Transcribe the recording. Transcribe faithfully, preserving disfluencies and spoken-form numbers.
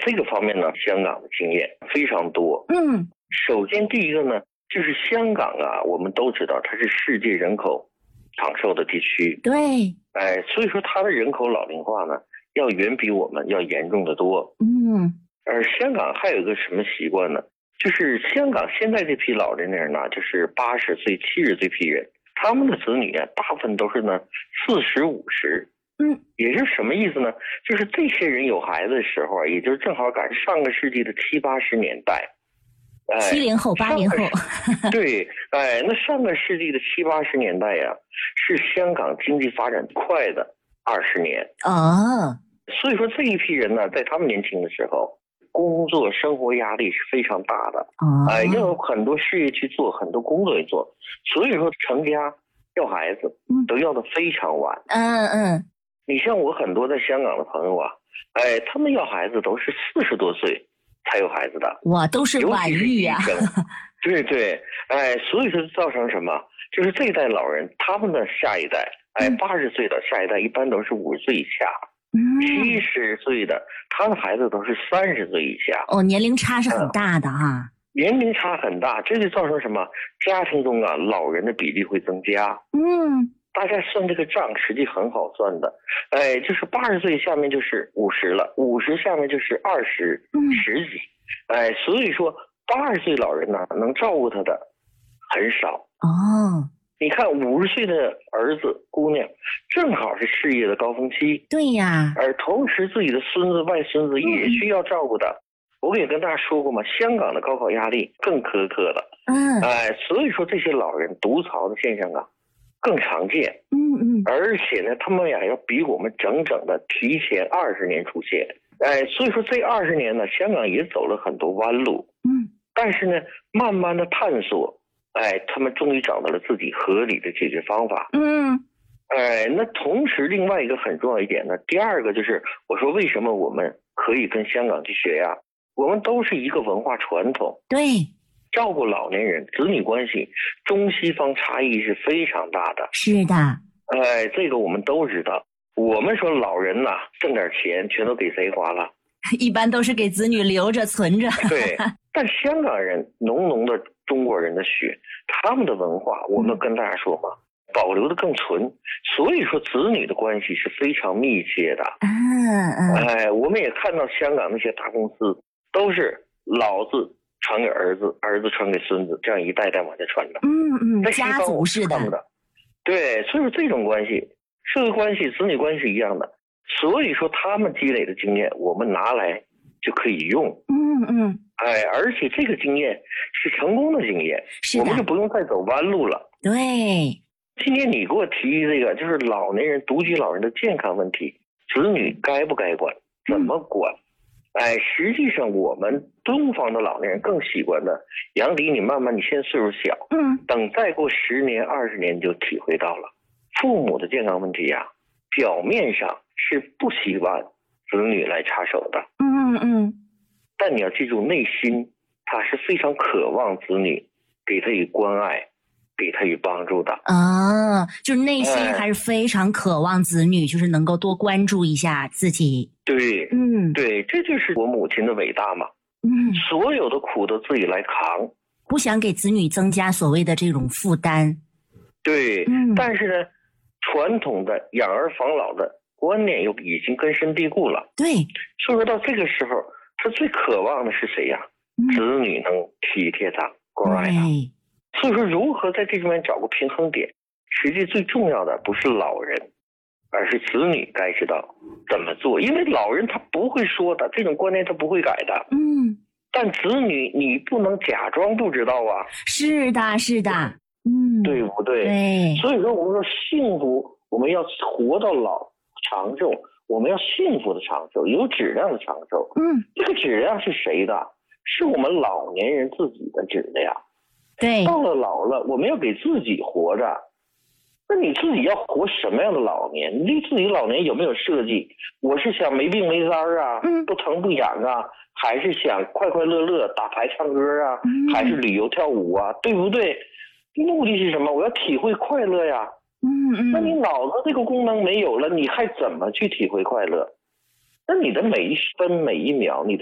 这个方面呢，香港的经验非常多。 嗯， 首先第一个呢，就是香港啊，我们都知道它是世界人口长寿的地区。 对， 哎，所以说它的人口老龄化呢，要远比我们要严重的多。 嗯， 而香港还有一个什么习惯呢？就是香港现在这批老年人呢，就是八十岁、七十这批人，他们的子女啊，大部分都是呢四十五十。 嗯， 也就是什么意思呢？就是这些人有孩子的时候啊，也就是正好赶上上个世纪的七八十年代。哎， 七零后、八零后。 对，哎，那上个世纪的七八十年代呀、啊，是香港经济发展快的二十年。 哦， 所以说这一批人呢，在他们年轻的时候，工作生活压力是非常大的。 哦， 哎，要有很多事业去做，很多工作去做，所以说成家要孩子都要的非常晚。 嗯嗯。 你像我很多在香港的朋友啊，哎，他们要孩子都是四十多岁才有孩子的， 哇，都是晚育啊！ 对对，哎，所以说造成什么？就是这一代老人，他们的下一代，哎，八十岁的下一代一般都是五十岁以下，七十岁的他的孩子都是三十岁以下。 哦，年龄差是很大的哈、啊嗯。年龄差很大，这就造成什么？家庭中啊，老人的比例会增加。 嗯。 大家算这个账，实际很好算的，哎，就是八十岁下面就是五十了，五十下面就是二十、十几，哎，所以说八十岁老人呢，能照顾他的很少。 哦， 你看五十岁的儿子姑娘，正好是事业的高峰期。 对呀。 而同时自己的孙子外孙子也需要照顾的。嗯、我也跟大家说过嘛，香港的高考压力更苛刻了。 嗯， 哎，所以说这些老人独巢的现象啊。更常见， 嗯嗯， 而且呢，他们呀要比我们整整的提前二十年出现，哎，所以说这二十年呢，香港也走了很多弯路， 嗯， 但是呢，慢慢的探索，哎，他们终于找到了自己合理的解决方法， 嗯， 哎，那同时另外一个很重要一点呢，第二个就是我说为什么我们可以跟香港去学呀？我们都是一个文化传统， 对。 照顾老年人，子女关系中西方差异是非常大的。 是的， 哎，这个我们都知道。我们说老人呐、啊，挣点钱全都给谁花了？ 一般都是给子女留着存着。 对，但香港人浓浓的中国人的血，他们的文化，我们跟大家说嘛，嗯、保留的更纯。所以说，子女的关系是非常密切的。 嗯嗯。 哎，我们也看到香港那些大公司都是老子传给儿子，儿子传给孙子，这样一代代往下传的。 嗯嗯， 在家族式的。 对，所以说这种关系，社会关系、子女关系一样的。所以说他们积累的经验，我们拿来就可以用。 嗯嗯。 哎，而且这个经验是成功的经验，我们就不用再走弯路了。 对。 今天你给我提这个，就是老年人、独居老人的健康问题，子女该不该管，怎么管？嗯哎，实际上我们东方的老年人更习惯的，杨迪，你慢慢，你现在岁数小， 嗯， 等再过十年、二十年，你就体会到了，父母的健康问题啊，表面上是不希望子女来插手的， 嗯嗯， 但你要记住，内心他是非常渴望子女给他以关爱，给他以帮助的啊，就是内心还是非常渴望子女，哎、就是能够多关注一下自己。 对， 嗯， 对，这就是我母亲的伟大嘛。 嗯， 所有的苦都自己来扛， 不想给子女增加所谓的这种负担。 对， 嗯， 但是呢，传统的养儿防老的观念又已经根深蒂固了。 对， 所以说到这个时候，他最渴望的是谁呀？嗯、子女能体贴他、关爱他。所以说，如何在这里面找个平衡点，实际最重要的不是老人，而是子女该知道怎么做。因为老人他不会说的，这种观念他不会改的。 嗯， 但子女你不能假装不知道啊。 是的，是的，嗯， 对不对？ 对。 所以说，我们说幸福，我们要活到老长寿，我们要幸福的长寿，有质量的长寿。 嗯， 这个质量是谁的？是我们老年人自己的质量。 对， 到了老了，我们要给自己活着。那你自己要活什么样的老年？你对自己老年有没有设计？我是想没病没灾啊， 嗯， 不疼不痒啊，还是想快快乐乐打牌唱歌啊， 嗯、 还是旅游跳舞啊？对不对？目的是什么？我要体会快乐呀。 嗯嗯。 那你脑子这个功能没有了，你还怎么去体会快乐？那你的每一分每一秒，你的